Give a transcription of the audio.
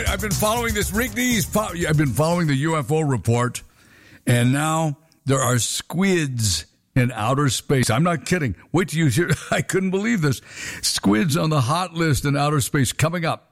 I've been following this. Rick Dees, I've been following the UFO report, and now there are squids in outer space. I'm not kidding. Wait till you hear. I couldn't believe this. Squids on the hot list in outer space coming up.